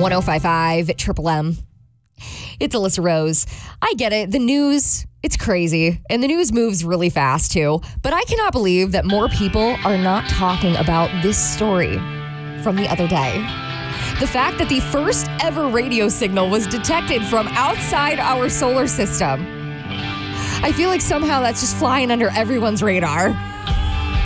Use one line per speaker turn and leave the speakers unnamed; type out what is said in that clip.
1055 Triple M. It's Alyssa Rose. I get it. The news, it's crazy. And the news moves really fast, too. But I cannot believe that more people are not talking about this story from the other day. The fact that the first ever radio signal was detected from outside our solar system. I feel like somehow that's just flying under everyone's radar.